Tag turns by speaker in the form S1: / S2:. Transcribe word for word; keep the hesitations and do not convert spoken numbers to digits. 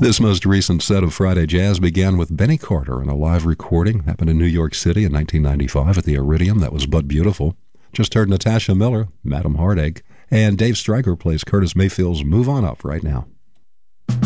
S1: This most recent set of Friday Jazz began with Benny Carter in a live recording. Happened in New York City in nineteen ninety-five at the Iridium. That was But Beautiful. Just heard Natasha Miller, Madam Heartache. And Dave Stryker plays Curtis Mayfield's Move On Up right now.